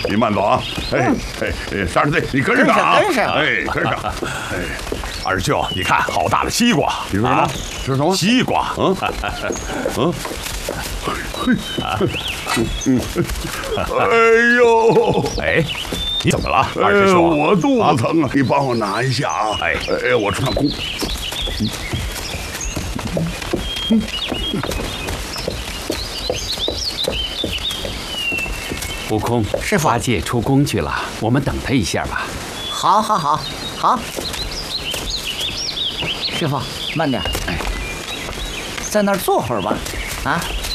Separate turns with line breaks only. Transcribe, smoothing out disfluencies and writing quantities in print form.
你慢走啊！30岁，你跟上啊！
跟上！
跟上！
二舅，你看，好大的西瓜！
你说什么？是什么？
西瓜！
哎呦！
哎，你怎么了，二师兄？
我肚子疼啊！你帮我拿一下啊！我穿空。
悟空，
师傅，
八戒出宫去了，我们等他一下吧。
好。师傅，慢点，在那儿坐会儿吧。啊。